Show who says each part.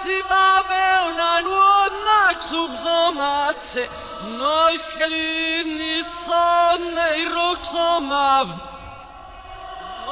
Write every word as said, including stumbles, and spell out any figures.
Speaker 1: si va una nuova subsomace, noi scalini sonne i roxomav.